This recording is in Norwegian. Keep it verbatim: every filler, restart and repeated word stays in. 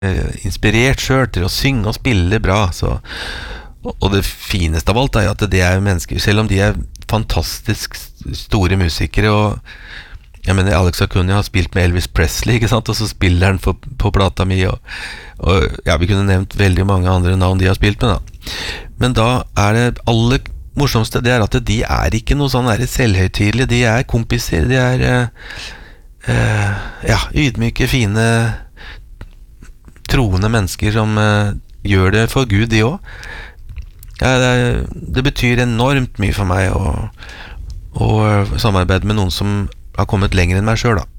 inspirert selv til å synge og spille bra, så, og, og det fineste av alt er jo at det er mennesker, selv om de er fantastisk store musikere, og jeg mener Alex Acuna har spilt med Elvis Presley, ikke sant, og så spiller han på, på plata mi, og, og ja, vi kunne nevnt veldig mange andre navn de har spilt med da, men da er det aller morsomste, det er at de er ikke noe sånn der selvhøytidelige, de er kompiser, de er uh, ja, ydmyke, fine troende mennesker som uh, gjør det for Gud de også. Ja, det, det betyr enormt mye for meg å, å samarbeide med noen som har kommet lenger enn meg selv da.